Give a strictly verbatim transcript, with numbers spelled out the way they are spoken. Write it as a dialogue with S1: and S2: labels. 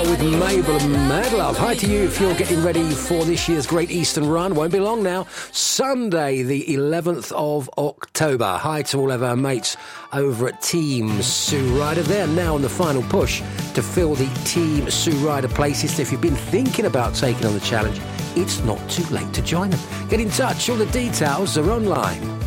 S1: with Mabel and Mad Love. Hi to you if you're getting ready for this year's Great Eastern Run. Won't be long now. Sunday, the eleventh of October. Hi to all of our mates over at Team Sue Ryder. They're now on the final push to fill the Team Sue Ryder places. So if you've been thinking about taking on the challenge, it's not too late to join them. Get in touch. All the details are online.